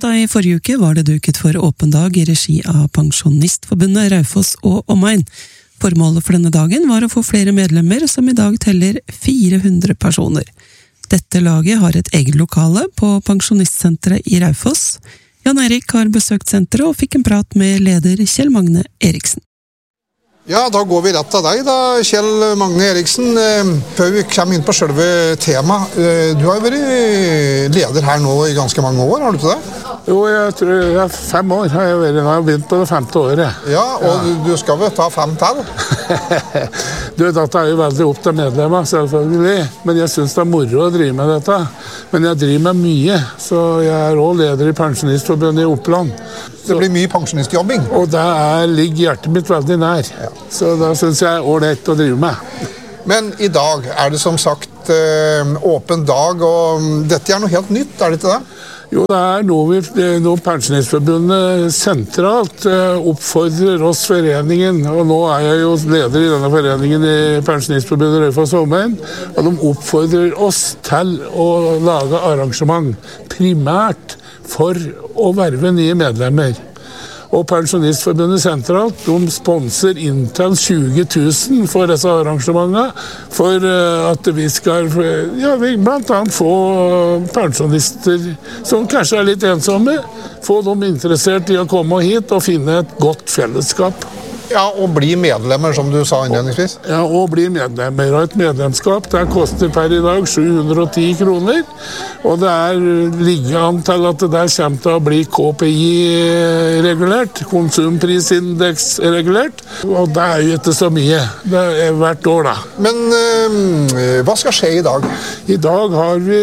Onsdag i forrige uke var det duket for åpen dag i regi av Pensjonistforbundet Raufoss og omegn. Formålet for denne dagen var å få flere medlemmer, som i dag teller 400 personer. Dette laget har et eget lokale på Pensjonistsenteret i Raufoss. Jan Erik har besøkt senteret og fikk en prat med leder Kjell Magne Eriksen. Ja, da går vi rett til deg da, Kjell Magne Eriksen. Før vi kommer inn på selve temaet, du har jo vært leder her nå i ganske mange år, har du ikke det? Jo, jeg tror jeg er 5 år har jeg vært, jeg har begynt på det 5. året. Ja, og du skal vel ta 5 til? Dette er jo veldig opp til medlemmer, selvfølgelig, men jeg synes det er moro å drive med dette. Men jeg driver med mye, så jeg er også leder i Pensjonistforbundet i Oppland. Det blir mye pensjonistjobbing. Og det ligger hjertet mitt veldig nær, så da synes jeg er ordentlig å drive med. Men i dag er det som sagt åpen dag, og dette er noe helt nytt, er det ikke det? Jo, det er noe Pensjonistforbundet sentralt oppfordrer oss foreningen, og nå er jeg jo leder i denne foreningen i Pensjonistforbundet Raufoss og omegn, og de oppfordrer oss til å lage arrangement primært for å verve nye medlemmer. Og Pensjonistforbundet sentralt, de sponser inntil 20 000 for disse arrangementene, for at vi skal blant annet få pensjonister som kanskje er litt ensomme, få dem interessert i å komme hit og finne et godt fellesskap. Ja, og bli medlemmer, som du sa innledningsvis. Ja, og bli medlemmer. Og et medlemskap, det koster per i dag 710 kroner, og det ligger an til at det der kommer til å bli KPI-regulert, konsumprisindeks-regulert, og det er jo ikke så mye. Det er hvert år, da. Men hva skal skje i dag? I dag har vi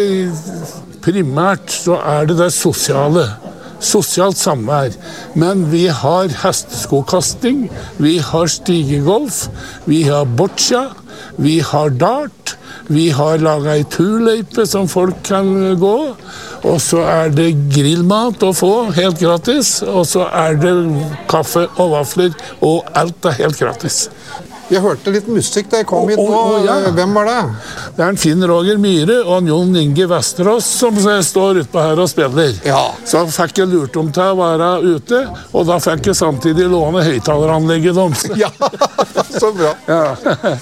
primært, så er det sosiale. Sosialt samvær, men vi har hesteskokasting, vi har stigegolf, vi har boccia, vi har dart, vi har laget en turløype som folk kan gå, og så er det grillmat å få helt gratis, og så er det kaffe og vafler, og alt er helt gratis. Jeg hørte litt musikk da jeg kom hit nå. Hvem var det? Det er en Finn Roger Myhre og en Jon Inge Vesterås som står ute her og spiller. Ja. Så fikk jeg lurt dem til å være ute, og da fikk jeg samtidig låne høyttaleranlegget deres. Ja, så bra. Ja.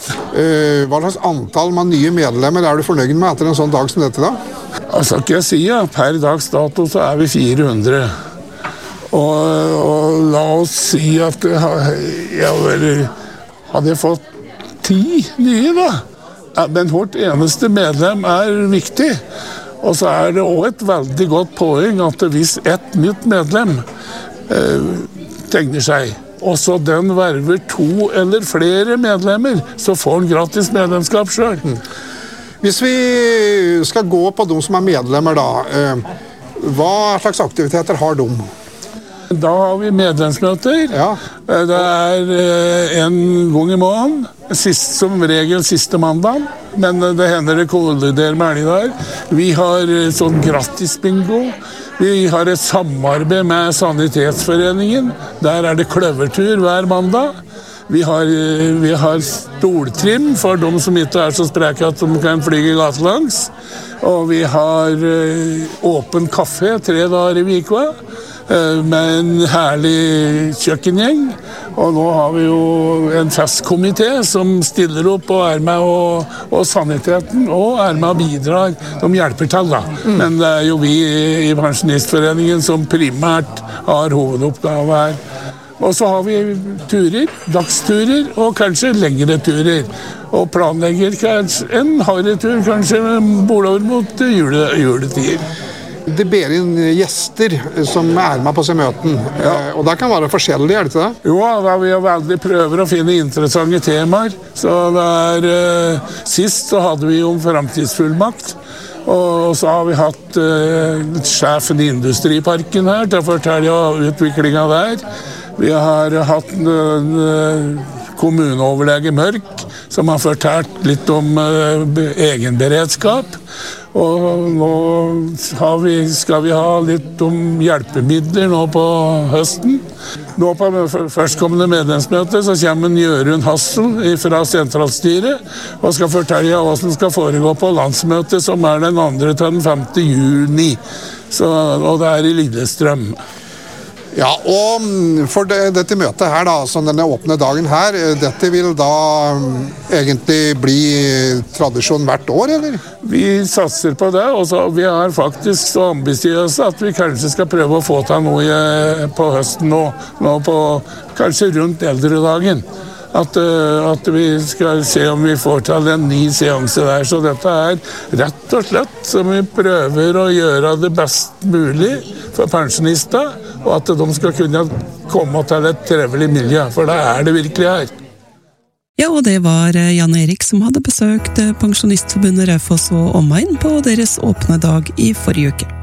Hva slags antall med nye medlemmer er du fornøyd med etter en sånn dag som dette da? Altså, ikke jeg si, per dags dato så er vi 400. Og la oss si at hadde jeg fått 10 nye da. Men vårt eneste medlem er viktig. Og så er det også et veldig godt poeng at hvis et nytt medlem tegner seg, og så den verver 2 eller flere medlemmer, så får han gratis medlemskap selv. Hvis vi skal gå på de som er medlemmer da, hva slags aktiviteter har de? Da har vi medlemsmøter. Ja. Det er en gang i måneden, som regel siste mandag, men det hender det kolliderer med helger. Vi har sånn gratis bingo. Vi har et samarbeid med Sanitetsforeningen. Der er det kløvertur hver mandag. Vi har stoltrim for de som ikke er så spreke at de kan flyge gatelangs. Og vi har åpen kaffe 3 dager i uka, med en herlig kjøkkengjeng. Og nå har vi jo en festkomité som stiller opp og er med, og saniteten, og er med og bidrar. De hjelper til da. Men det er jo vi i Pensjonistforeningen som primært har hovedoppgave her. Og så har vi turer, dagsturer og kanskje lengre turer. Og planlegger en harretur kanskje bordover mot juletider. Det ber inn gjester som er med på seg møten, og det kan være forskjellig, er det ikke det? Jo, da vi veldig prøver å finne interessante temaer. Så sist så hadde vi om fremtidsfullmakt, og så har vi hatt sjefen i Industriparken her til å fortelle om utviklingen der. Vi har hatt kommuneoverlege Mørk, som har fortalt litt om egenberedskap. Og nå skal vi ha litt om hjelpemidler nå på høsten. Nå på førstkommende medlemsmøte så kommer Jørund Hassel fra sentralstyret og skal fortelle hva som skal foregå på landsmøtet, som er den 2. til den 5. juni. Og det i Lillestrøm. Ja, og for dette møtet her da, som denne åpne dagen her, dette vil da egentlig bli tradisjon hvert år, eller? Vi satser på det, og vi faktisk så ambisiøse at vi kanskje skal prøve å få til noe på høsten nå på kanskje rundt eldredagen. At vi skal se om vi får til en ny seanse der. Så dette rett og slett som vi prøver å gjøre det best mulig for pensjonister, og at de skal kunne komme til et trevelig miljø, for det det virkelig her. Ja, og det var Jan Erik som hadde besøkt Pensjonistforbundet Raufoss og omegn på deres åpne dag i forrige uke.